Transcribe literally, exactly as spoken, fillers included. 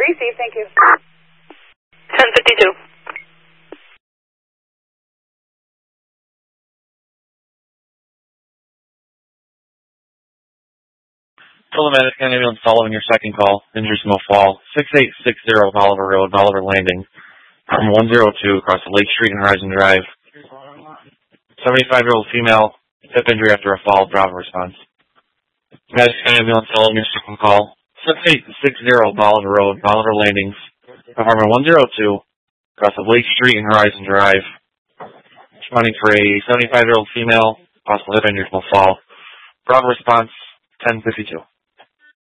Receive, thank you. ten fifty-two. Telemedic ambulance following your second call. Injuries no fall. six eight six zero Bolivar Road, Bolivar Landing. From one oh two across the Lake Street and Horizon Drive. seventy-five-year-old female, hip injury after a fall. Bravo response. Medic ambulance following your second call. six eight six zero Bolivar Road, Bolivar Landings. Apartment one oh two across the Lake Street and Horizon Drive. Responding for a seventy-five-year-old female, possible hip injury from a fall. Bravo response, ten fifty-two.